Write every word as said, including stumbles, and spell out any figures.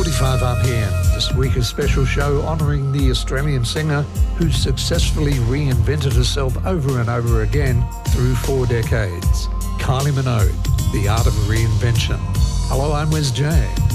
forty-five R P M. This week a special show honouring the Australian singer who successfully reinvented herself over and over again through four decades. Kylie Minogue, The Art of Reinvention. Hello, I'm Wes J.